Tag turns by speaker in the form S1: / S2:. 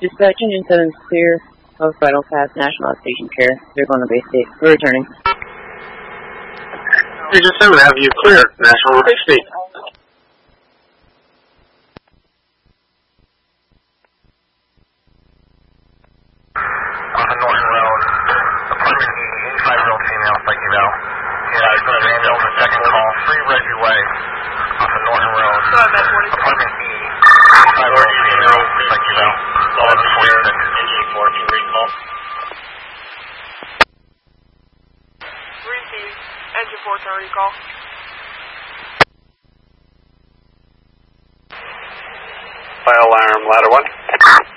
S1: Dispatch Engine 7 is clear of Vital Path National Station Care. They're going to base state. We're returning.
S2: Engine 7, have you clear National Base State.
S3: Off of Norton Road, appointment E, 85-year-old female, psych eval. Yeah, it's going to be on the second call, Free Reggie Way, off of Norton Road. Appointment E, 85-year-old female, psych eval. 1146.
S4: Engine 4, can you recall?
S5: Receive. Engine 4, can recall.
S2: Fire alarm, ladder 1.